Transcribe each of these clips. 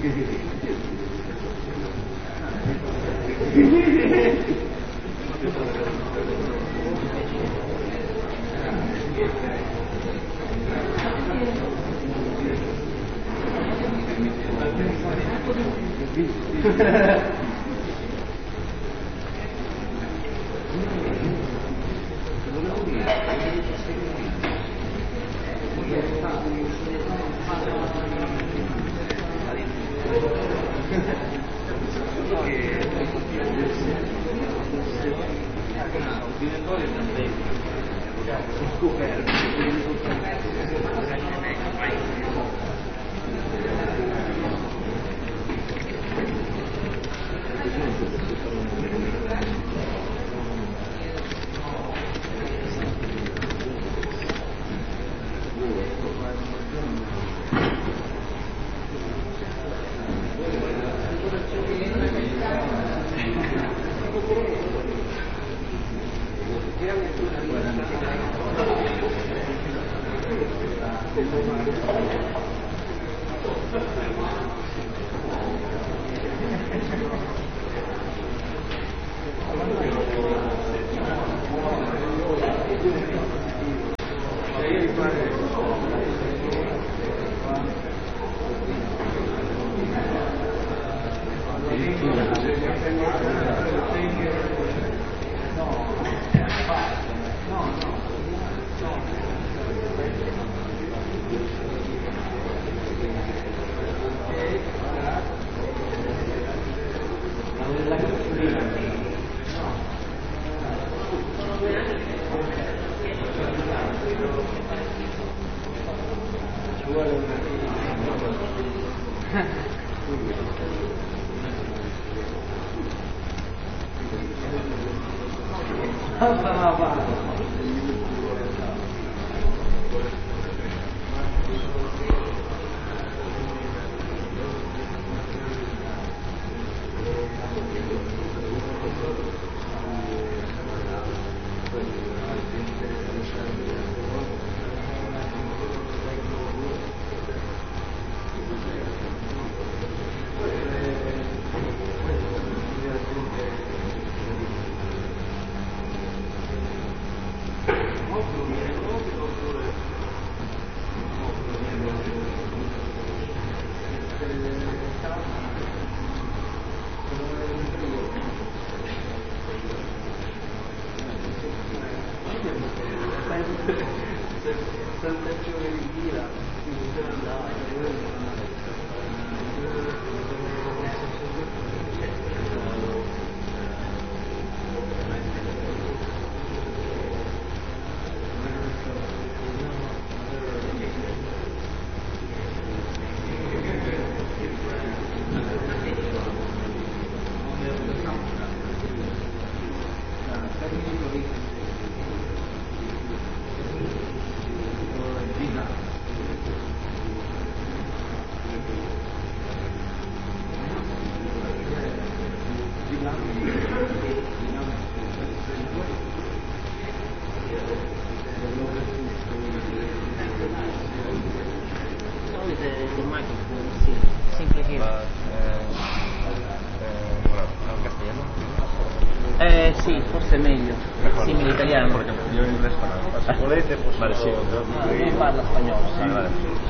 Sì, forse è meglio. Simile italiano. Io in inglese se volete posso... Vale, sì. Non parla spagnolo. Sì. Vale.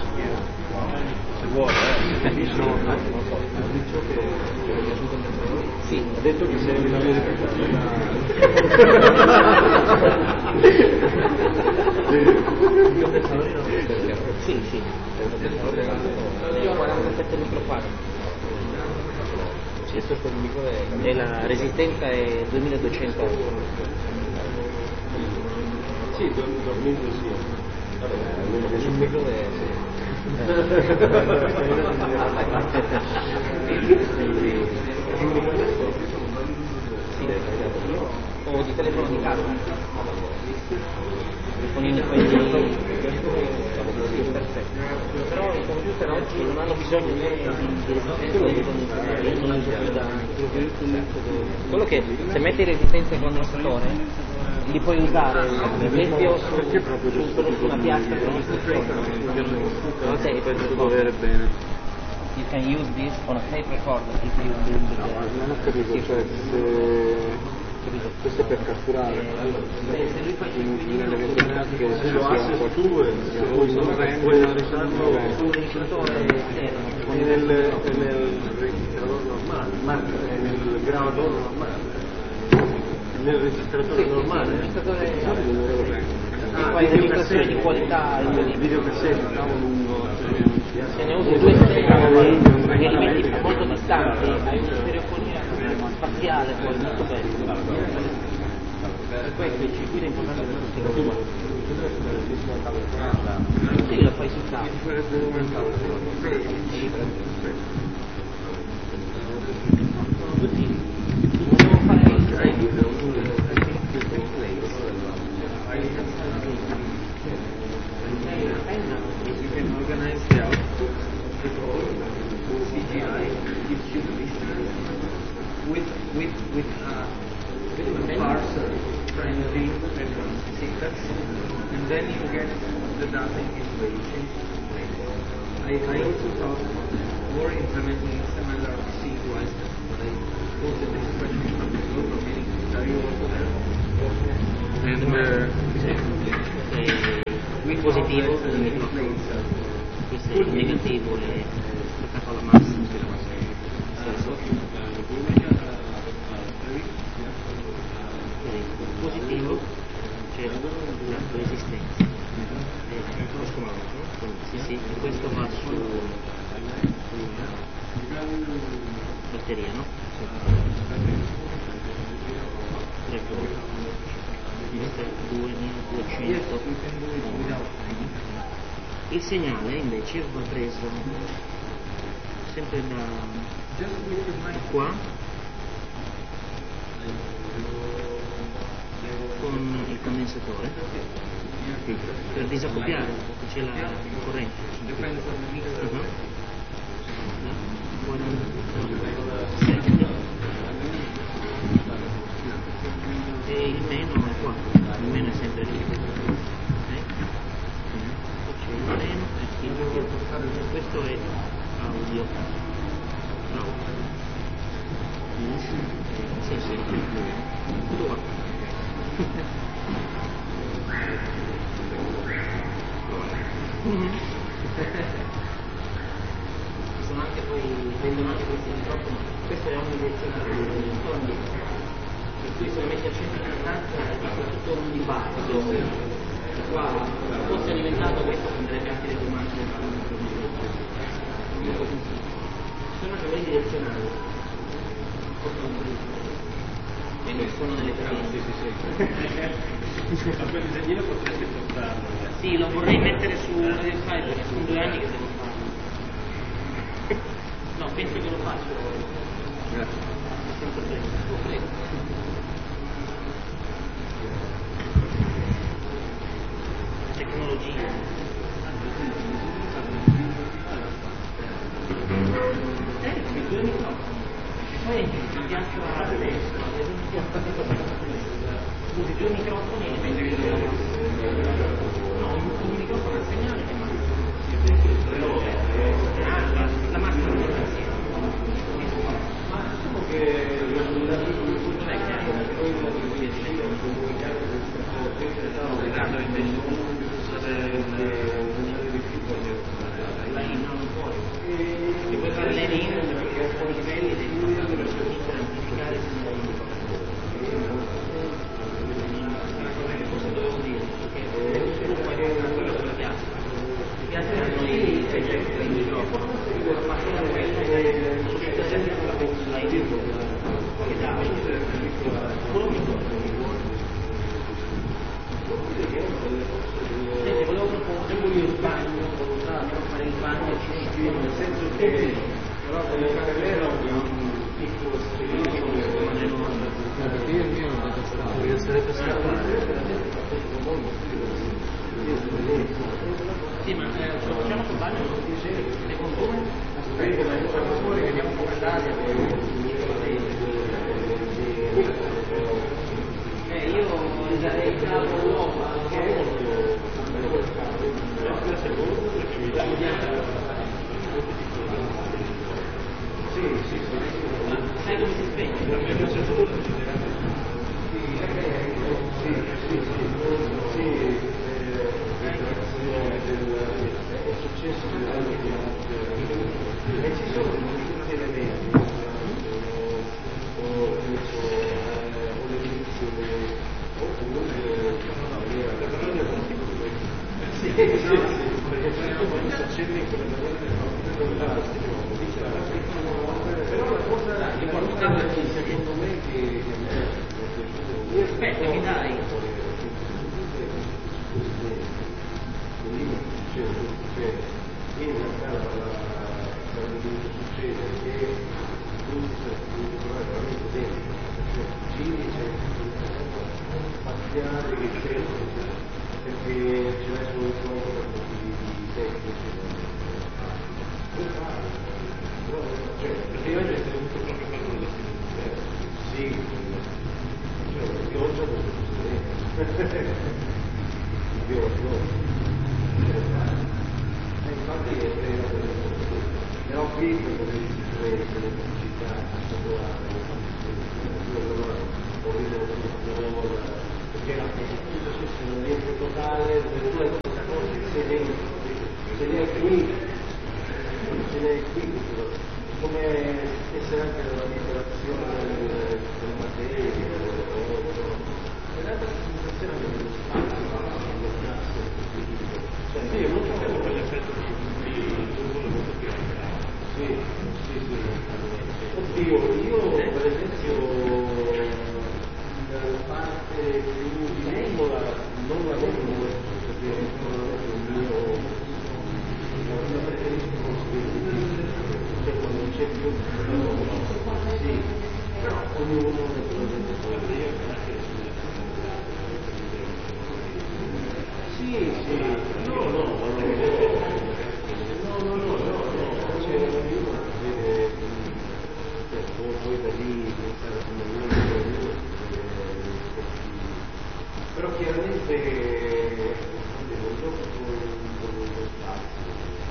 Se vuole, Sì. Ha detto che sei una vera Sì, sì. Io ho 47 microfari. E la resistenza è 2200 euro. Sì, dormendo sì. Vabbè, sul micro è... o di telefono di casa. Telefonini quelli... Perfetto. Però i computer oggi non hanno bisogno né di resistenza né di condizione. Quello che se metti resistenza al condensatore li puoi usare ad esempio su una piastra per un'istruzione. Non sei per avere bene. you can use this on a tape recorder if you do Non ho capito, cioè questo è per catturare nell'eventualità che ci sia qualcuno che voi non puoi lasciarlo nel registratore normale, nel gravador normale, nel registratore normale. E poi registrazione di qualità videocassetta, cavo lungo, se ne usi due che li metti molto distanti, hai una stereofonia spaziale poi molto bella. Per questo il circuito è importante per queste cose qua. Sì, lo fai sul tavolo. Volevo fare with parser printing secrets, and then you get the data in waiting. I also thought more implementing similar C to ISTEM, but I thought that this question from the global meeting. Are you also there? qui positivo, questo è il negativo e attaccato alla massa. Positivo c'è la resistenza. Sì, sì, e questo va su batteria, no? Ecco, questo è 2200. Il segnale invece va preso sempre da qua con il condensatore per disaccoppiare perché c'è la corrente. E il meno è qua, il meno è sempre lì. C'è il meno e questo è audio. No. Sì, tutto qua. Sono anche poi vendono anche questi microfoni, questo è omnidirezionale, per cui se lo metti a centro di stanza è tutto un dibattito. Qua se fosse alimentato questo prenderebbe anche le comandi del sono anche omnidirezionali, portano un brillo e non sono delle cabine. Ma quel disegnino potresti portarlo. Sì, lo vorrei mettere su Radio Sky perché sono 2 anni che devo farlo. No, penso che lo faccio. Grazie. Sempre prego. Prego. Tecnologia. Due microfoni. Poi mi piace la destra. Usi 2 microfoni e metti no, un microfono a segnale e la macchina non è insieme. Ma diciamo che non puoi. Se vuoi fare le linee perché ho un po' di livelli devi amplificare volevo proporre il bagno, fare il bagno, nel senso che però deve fare vero un piccolo spirito, perché io il mio non è stato, io sarebbe stato. Sì, ma facciamo sul bagno, le consumi? Aspetta, ma fuori vediamo come andare. Io darei il capo all'uomo, che è molto. Però chiaramente